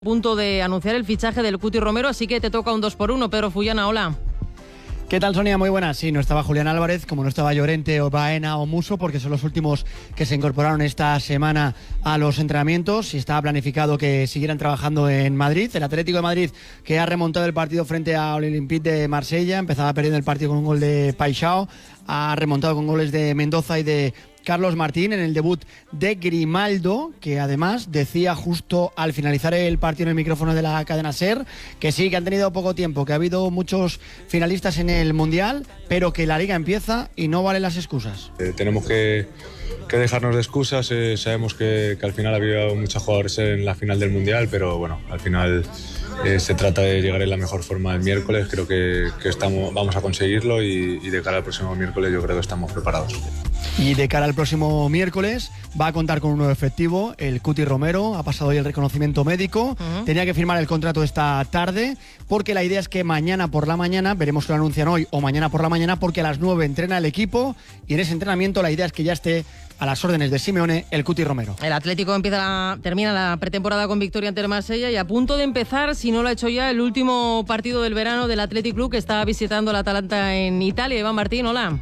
Punto de anunciar el fichaje del Cuti Romero, así que te toca un 2x1. Pedro Fullana, hola. ¿Qué tal, Sonia? Muy buenas. Sí, no estaba Julián Álvarez, como no estaba Llorente o Baena o Muso, porque son los últimos que se incorporaron esta semana a los entrenamientos y estaba planificado que siguieran trabajando en Madrid. El Atlético de Madrid, que ha remontado el partido frente al Olympique de Marsella, empezaba perdiendo el partido con un gol de Paixão, ha remontado con goles de Mendoza y de Carlos Martín en el debut de Grimaldo, que además decía justo al finalizar el partido en el micrófono de la cadena SER que sí, que han tenido poco tiempo, que ha habido muchos finalistas en el Mundial, pero que la Liga empieza y no valen las excusas. Tenemos que dejarnos de excusas, sabemos que al final ha habido muchos jugadores en la final del Mundial, pero bueno, al final se trata de llegar en la mejor forma el miércoles. Creo que vamos a conseguirlo y de cara al próximo miércoles yo creo que estamos preparados. Y de cara al próximo miércoles va a contar con un nuevo efectivo, el Cuti Romero. Ha pasado hoy el reconocimiento médico. Tenía que firmar el contrato esta tarde, porque la idea es que mañana por la mañana, veremos que lo anuncian hoy o mañana por la mañana, porque a las 9 entrena el equipo y en ese entrenamiento la idea es que ya esté a las órdenes de Simeone el Cuti Romero. El Atlético termina la pretemporada con victoria ante el Marsella y a punto de empezar, si no lo ha hecho ya, el último partido del verano del Athletic Club, que está visitando el Atalanta en Italia. Iván Martín, hola.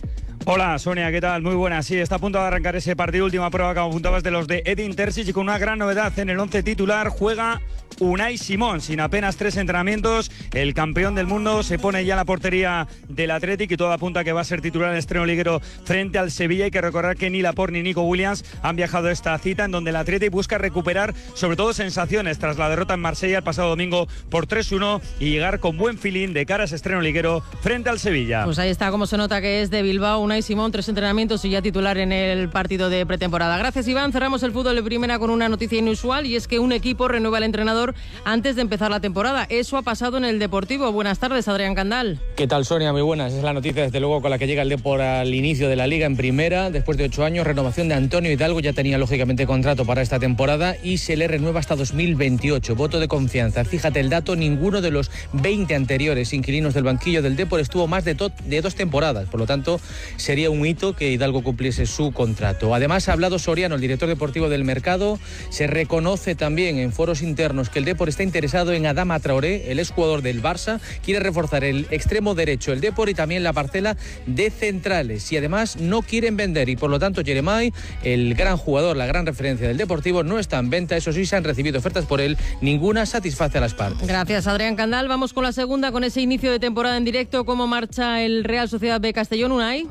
Hola Sonia, ¿qué tal? Muy buena. Sí, está a punto de arrancar ese partido, última prueba, como apuntabas, de los de Edin Terzic, y con una gran novedad en el 11 titular juega Unai Simón. Sin apenas 3 entrenamientos, el campeón del mundo se pone ya en la portería del Athletic y todo apunta a que va a ser titular en el estreno liguero frente al Sevilla. Hay que recordar que ni Laporte ni Nico Williams han viajado a esta cita, en donde el Athletic busca recuperar sobre todo sensaciones tras la derrota en Marsella el pasado domingo por 3-1 y llegar con buen feeling de cara a ese estreno liguero frente al Sevilla. Pues ahí está cómo se nota que es de Bilbao Unai Simón, 3 entrenamientos y ya titular en el partido de pretemporada. Gracias, Iván. Cerramos el fútbol de primera con una noticia inusual, y es que un equipo renueva al entrenador antes de empezar la temporada. Eso ha pasado en el Deportivo. Buenas tardes, Adrián Candal. ¿Qué tal, Sonia? Muy buenas. Es la noticia, desde luego, con la que llega el Depor al inicio de la Liga en primera. Después de 8 años, renovación de Antonio Hidalgo. Ya tenía, lógicamente, contrato para esta temporada y se le renueva hasta 2028. Voto de confianza. Fíjate el dato, ninguno de los 20 anteriores inquilinos del banquillo del Depor estuvo más de 2 temporadas. Por lo tanto, sería un hito que Hidalgo cumpliese su contrato. Además, ha hablado Soriano, el director deportivo del mercado. Se reconoce también en foros internos que el Depor está interesado en Adama Traoré, el exjugador del Barça. Quiere reforzar el extremo derecho, el Depor, y también la parcela de centrales. Y además no quieren vender, y por lo tanto Jeremai, el gran jugador, la gran referencia del Deportivo, no está en venta. Eso sí, se han recibido ofertas por él, ninguna satisface a las partes. Gracias, Adrián Candal. Vamos con la segunda, con ese inicio de temporada en directo. ¿Cómo marcha el Real Sociedad B Castellón, Unai?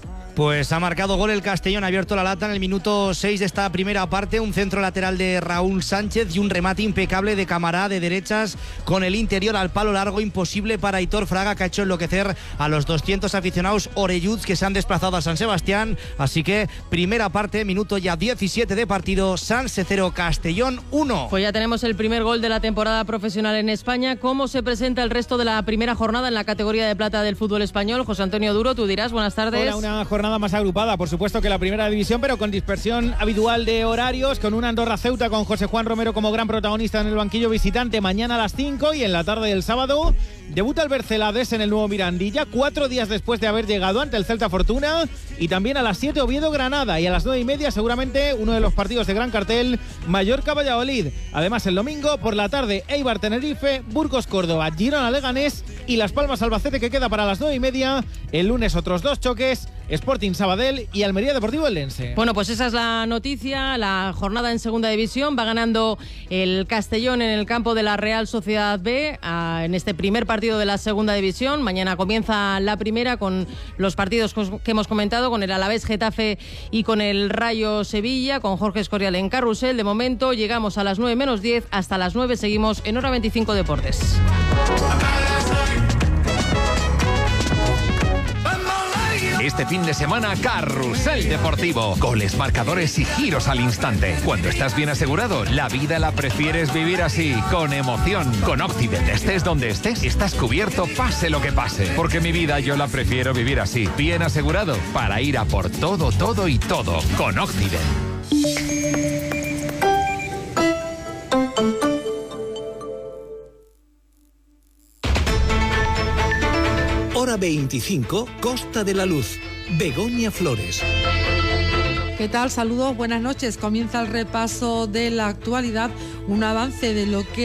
Pues ha marcado gol el Castellón, ha abierto la lata en el minuto 6 de esta primera parte, un centro lateral de Raúl Sánchez y un remate impecable de Camará de derechas con el interior al palo largo, imposible para Aitor Fraga, que ha hecho enloquecer a los 200 aficionados orelluds que se han desplazado a San Sebastián. Así que primera parte, minuto ya 17 de partido, Sanse 0, Castellón 1. Pues ya tenemos el primer gol de la temporada profesional en España. ¿Cómo se presenta el resto de la primera jornada en la categoría de plata del fútbol español? José Antonio Duro, tú dirás, buenas tardes. Hola, una jornada más agrupada, por supuesto, que la primera división, pero con dispersión habitual de horarios, con un Andorra Ceuta con José Juan Romero como gran protagonista en el banquillo visitante mañana a las 5, y en la tarde del sábado debuta el Bercelades en el nuevo Mirandilla, 4 días después de haber llegado ante el Celta Fortuna, y también a las 7 Oviedo Granada, y a las 9:30 seguramente uno de los partidos de gran cartel, Mallorca Valladolid. Además, el domingo por la tarde, Eibar Tenerife, Burgos Córdoba, Girona Leganés y Las Palmas Albacete, que queda para las 9:30. El lunes otros 2 choques, Sporting Sabadell y Almería Deportivo Eldense. Bueno, pues esa es la noticia. La jornada en segunda división va ganando el Castellón en el campo de la Real Sociedad B en este primer partido de la segunda división. Mañana comienza la primera con los partidos que hemos comentado, con el Alavés Getafe y con el Rayo Sevilla, con Jorge Escorial en carrusel. De momento llegamos a las 9 menos 10, hasta las 9 seguimos en Hora 25 Deportes. Este fin de semana, Carrusel Deportivo. Goles, marcadores y giros al instante. Cuando estás bien asegurado, la vida la prefieres vivir así, con emoción. Con Occident, estés donde estés, estás cubierto, pase lo que pase. Porque mi vida yo la prefiero vivir así, bien asegurado, para ir a por todo, todo y todo. Con Occident. Hora 25, Costa de la Luz, Begoña Flores. ¿Qué tal? Saludos, buenas noches. Comienza el repaso de la actualidad, un avance de lo que